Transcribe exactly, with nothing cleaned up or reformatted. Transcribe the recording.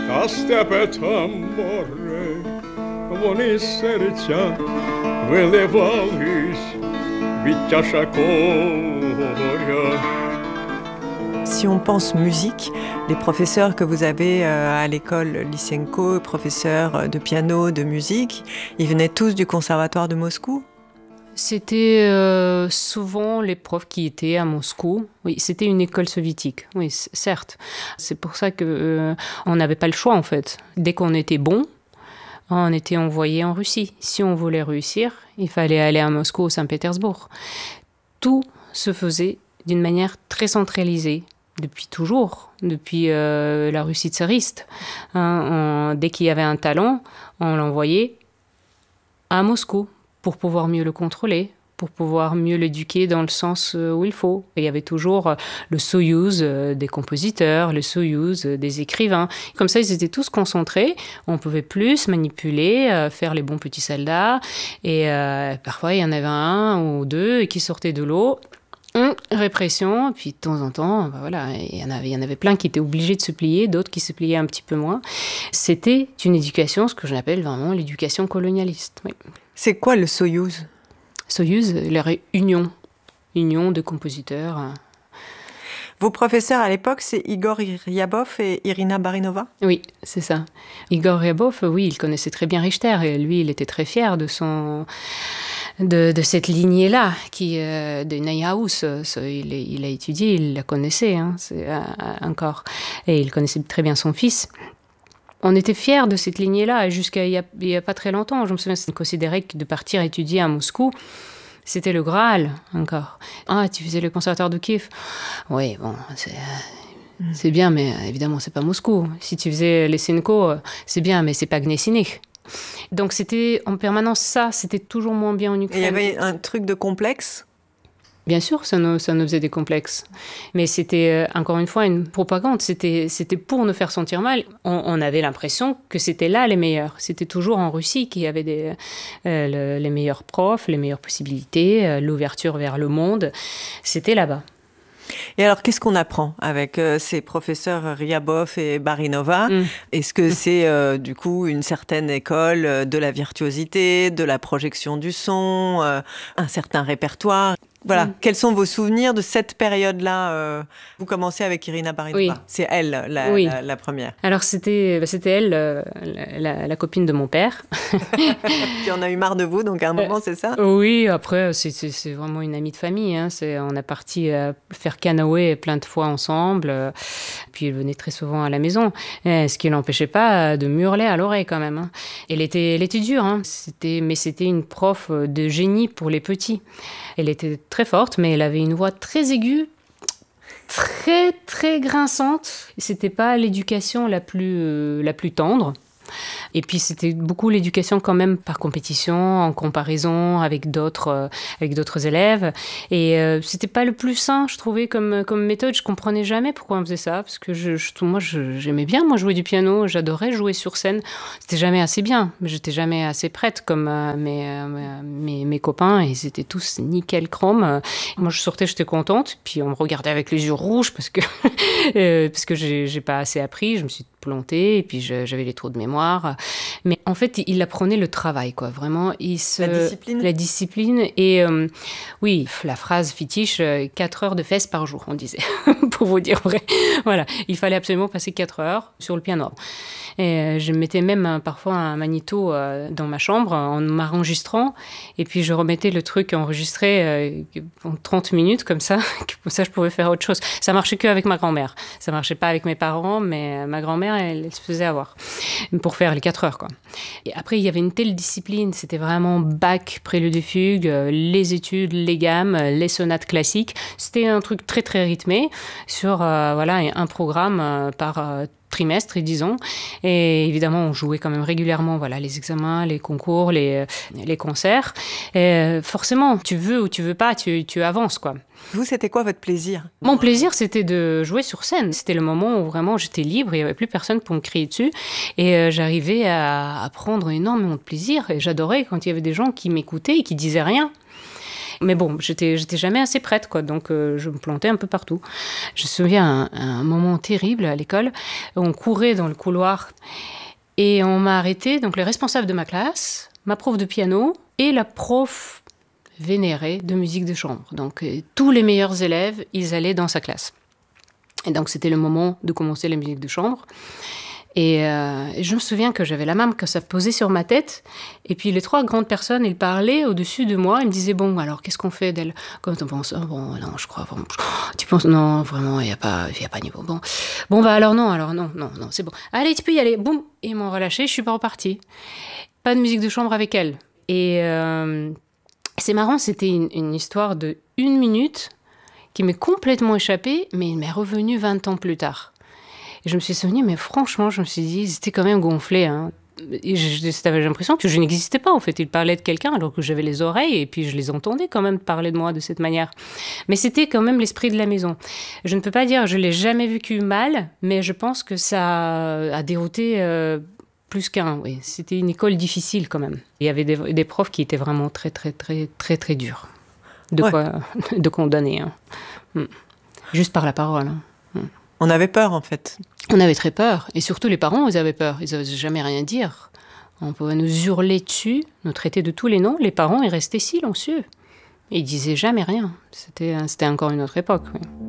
a stepetambore, voni serca, vele valis, vityasakorja. Si on pense musique, les professeurs que vous avez à l'école Lysenko, professeurs de piano, de musique, ils venaient tous du conservatoire de Moscou ? C'était euh, souvent les profs qui étaient à Moscou. Oui, c'était une école soviétique, oui, c- certes. C'est pour ça qu'on euh, n'avait pas le choix, en fait. Dès qu'on était bon, on était envoyé en Russie. Si on voulait réussir, il fallait aller à Moscou ou Saint-Pétersbourg. Tout se faisait d'une manière très centralisée. Depuis toujours, depuis euh, la Russie tsariste. Hein, on, dès qu'il y avait un talent, on l'envoyait à Moscou pour pouvoir mieux le contrôler, pour pouvoir mieux l'éduquer dans le sens où il faut. Et il y avait toujours le Soyouz des compositeurs, le Soyouz des écrivains. Comme ça, ils étaient tous concentrés. On pouvait plus manipuler, faire les bons petits soldats. Et euh, parfois, il y en avait un ou deux qui sortaient de l'eau. Hum, répression, puis de temps en temps, ben voilà, il y en avait, il y en avait plein qui étaient obligés de se plier, d'autres qui se pliaient un petit peu moins. C'était une éducation, ce que j'appelle vraiment l'éducation colonialiste. Oui. C'est quoi le Soyouz ? Soyouz, la réunion, union de compositeurs. Vos professeurs à l'époque, c'est Igor Ryabov et Irina Barinova ? Oui, c'est ça. Igor Ryabov, oui, il connaissait très bien Richter et lui, il était très fier de son... De, de cette lignée-là, qui, euh, de Neuhaus, il, il a étudié, il la connaissait hein, c'est, euh, encore, et il connaissait très bien son fils. On était fiers de cette lignée-là, jusqu'à il n'y a, a pas très longtemps. Je me souviens, c'était considéré que de partir étudier à Moscou, c'était le Graal, encore. Ah, tu faisais le conservatoire de Kiev ? Oui, bon, c'est... C'est bien, mais évidemment, c'est pas Moscou. Si tu faisais Lysenko, c'est bien, mais c'est pas Gnessinik. Donc c'était en permanence ça, c'était toujours moins bien en Ukraine. Et il y avait un truc de complexe ? Bien sûr, ça nous, ça nous faisait des complexes. Mais c'était, euh, encore une fois, une propagande. C'était, c'était pour nous faire sentir mal. On, on avait l'impression que c'était là les meilleurs. C'était toujours en Russie qu'il y avait des, euh, le, les meilleurs profs, les meilleures possibilités, euh, l'ouverture vers le monde. C'était là-bas. Et alors, qu'est-ce qu'on apprend avec euh, ces professeurs Ryabov et Barinova ? mm. Est-ce que c'est euh, du coup une certaine école euh, de la virtuosité, de la projection du son, euh, un certain répertoire ? Voilà, mm. Quels sont vos souvenirs de cette période-là euh, Vous commencez avec Irina Barinova. Oui. C'est elle, la, oui. la, la première. Alors, c'était, c'était elle, euh, la, la copine de mon père. Qui en a eu marre de vous, donc à un moment, euh, c'est ça ? Oui, après, c'est, c'est, c'est vraiment une amie de famille. Hein. C'est, on a parti euh, faire canoë plein de fois ensemble. Euh, puis, elle venait très souvent à la maison. Et, ce qui ne l'empêchait pas de me hurler à l'oreille, quand même. Hein. Elle était, elle était dure, hein. C'était, mais c'était une prof de génie pour les petits. Elle était très forte, mais elle avait une voix très aiguë, très, très grinçante. C'était pas l'éducation la plus, euh, la plus tendre. Et puis, c'était beaucoup l'éducation quand même par compétition, en comparaison avec d'autres, euh, avec d'autres élèves. Et euh, c'était pas le plus sain, je trouvais, comme, comme méthode. Je comprenais jamais pourquoi on faisait ça. Parce que je, je, moi, je, j'aimais bien, moi, jouer du piano. J'adorais jouer sur scène. C'était jamais assez bien. Mais j'étais jamais assez prête comme euh, mes, euh, mes, mes copains. Ils étaient tous nickel chrome. Moi, je sortais, j'étais contente. Puis, on me regardait avec les yeux rouges parce que, euh, parce que j'ai, j'ai pas assez appris. Je me suis plantée. Et puis, je, j'avais les trous de mémoire. Mais en fait, il apprenait le travail, quoi. Vraiment, il se... La discipline. La discipline. Et euh, oui, la phrase fétiche, quatre heures de fesses par jour, on disait, pour vous dire vrai. Voilà, il fallait absolument passer quatre heures sur le piano. Et je mettais même parfois un magnéto dans ma chambre en m'enregistrant. Et puis, je remettais le truc enregistré en trente minutes, comme ça. Comme ça, je pouvais faire autre chose. Ça marchait qu'avec ma grand-mère. Ça marchait pas avec mes parents, mais ma grand-mère, elle, elle se faisait avoir. Pour faire les quatre heures, quoi. Et après, il y avait une telle discipline. C'était vraiment Bach, prélude et fugue, les études, les gammes, les sonates classiques. C'était un truc très, très rythmé sur, euh, voilà, un programme euh, par... Euh, trimestre, disons. Et évidemment, on jouait quand même régulièrement, voilà, les examens, les concours, les, les concerts. Et forcément, tu veux ou tu veux pas, tu, tu avances, quoi. Vous, c'était quoi votre plaisir ? Mon plaisir, c'était de jouer sur scène. C'était le moment où vraiment j'étais libre, il n'y avait plus personne pour me crier dessus. Et euh, j'arrivais à, à prendre énormément de plaisir. Et j'adorais quand il y avait des gens qui m'écoutaient et qui disaient rien. Mais bon, j'étais, j'étais jamais assez prête, quoi. Donc, euh, je me plantais un peu partout. Je me souviens un, un moment terrible à l'école. On courait dans le couloir et on m'a arrêté. Donc, le responsable de ma classe, ma prof de piano et la prof vénérée de musique de chambre. Donc, euh, tous les meilleurs élèves, ils allaient dans sa classe. Et donc, c'était le moment de commencer la musique de chambre. Et, euh, et je me souviens que j'avais la main que ça posait sur ma tête. Et puis les trois grandes personnes, ils parlaient au-dessus de moi. Ils me disaient, bon, alors qu'est-ce qu'on fait d'elle? Quand on pense, oh, bon, non, je crois, bon, tu penses, non, vraiment, il n'y a pas, il y a pas niveau. Bon, bon, bah alors non, alors non, non, non, c'est bon. Allez, tu peux y aller. Boum, ils m'ont relâché, je suis pas repartie. Pas de musique de chambre avec elle. Et euh, c'est marrant, c'était une, une histoire de une minute qui m'est complètement échappée, mais il m'est revenue vingt ans plus tard. Et je me suis souvenue, mais franchement, je me suis dit, c'était quand même gonflé. Hein. Et j'avais l'impression que je n'existais pas, en fait. Il parlait de quelqu'un alors que j'avais les oreilles et puis je les entendais quand même parler de moi de cette manière. Mais c'était quand même l'esprit de la maison. Je ne peux pas dire, je ne l'ai jamais vécu mal, mais je pense que ça a dérouté euh, plus qu'un. Oui. C'était une école difficile quand même. Il y avait des, des profs qui étaient vraiment très, très, très, très, très durs. De ouais. quoi de condamner. Hein. Juste par la parole. Hein. On avait peur, en fait. On avait très peur. Et surtout, les parents, ils avaient peur. Ils n'osaient jamais rien dire. On pouvait nous hurler dessus, nous traiter de tous les noms. Les parents, ils restaient silencieux. Ils disaient jamais rien. C'était, c'était encore une autre époque, oui.